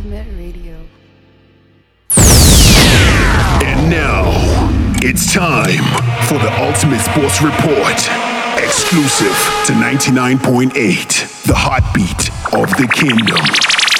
Ultimate Radio. And now, it's time for the Ultimate Sports Report. Exclusive to 99.8, the heartbeat of the kingdom.